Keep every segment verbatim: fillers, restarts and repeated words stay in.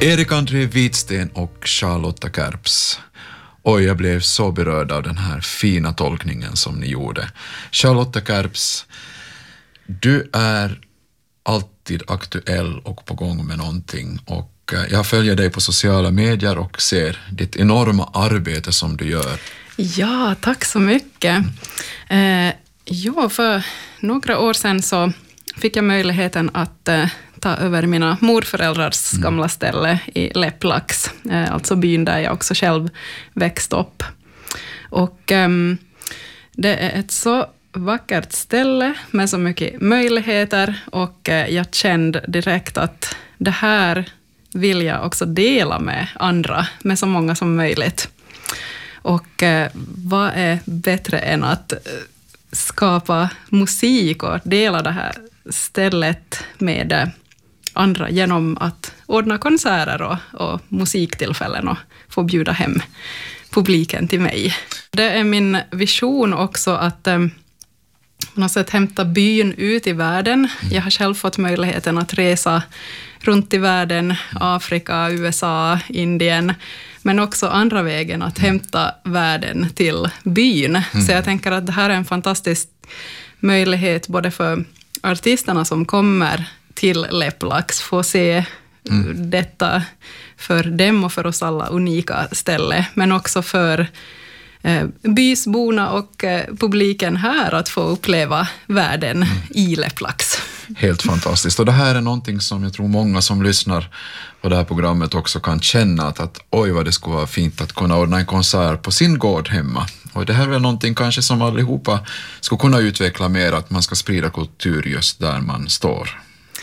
Erik André Widsten och Charlotta Kärps. Oj, jag blev så berörd av den här fina tolkningen som ni gjorde. Charlotta Kärps, du är alltid aktuell och på gång med någonting, och jag följer dig på sociala medier och ser ditt enorma arbete som du gör. Ja, tack så mycket. Eh, ja, för några år sedan så fick jag möjligheten att eh, ta över mina morföräldrars mm. gamla ställe i Lepplax, eh, alltså byn där jag också själv växte upp. Och eh, det är ett så vackert ställe med så mycket möjligheter, och eh, jag kände direkt att det här vill jag också dela med andra, med så många som möjligt. Och eh, vad är bättre än att eh, skapa musik och dela det här stället med eh, andra genom att ordna konserter och, och musiktillfällen och få bjuda hem publiken till mig. Det är min vision också att eh, på något sätt hämta byn ut i världen. Jag har själv fått möjligheten att resa runt i världen, Afrika, U S A, Indien, men också andra vägen att hämta världen till byn. Mm. Så jag tänker att det här är en fantastisk möjlighet både för artisterna som kommer till Lepplax, få se mm. detta för dem och för oss alla unika ställe, men också för eh, bysborna och eh, publiken här att få uppleva världen mm. i Lepplax. Helt fantastiskt. Och det här är någonting som jag tror många som lyssnar på det här programmet också kan känna att, att oj vad det skulle vara fint att kunna ordna en konsert på sin gård hemma. Och det här är väl någonting kanske som allihopa skulle kunna utveckla mer, att man ska sprida kultur just där man står.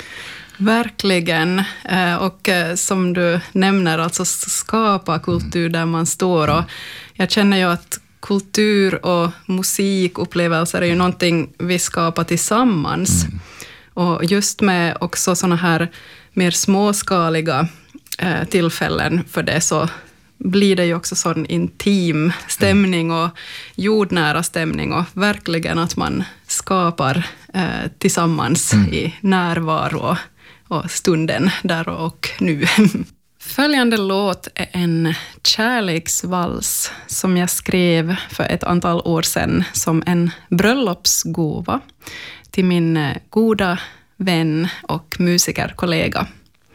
Verkligen. Och som du nämner, alltså skapa kultur där man står. Och jag känner ju att kultur och musikupplevelser är ju någonting vi skapar tillsammans. Mm. Och just med också såna här mer småskaliga eh, tillfällen för det, så blir det ju också sån intim stämning och jordnära stämning, och verkligen att man skapar eh, tillsammans mm. i närvaro och stunden där och nu. Följande låt är en kärleksvals som jag skrev för ett antal år sedan som en bröllopsgåva till min goda vän och musikerkollega.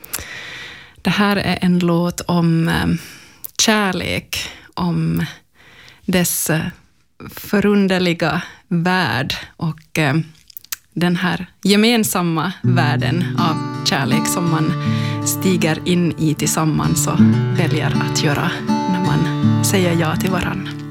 Det här är en låt om kärlek, om dess förunderliga värld och den här gemensamma världen av kärlek som man stiger in i tillsammans och väljer att göra när man säger ja till varann.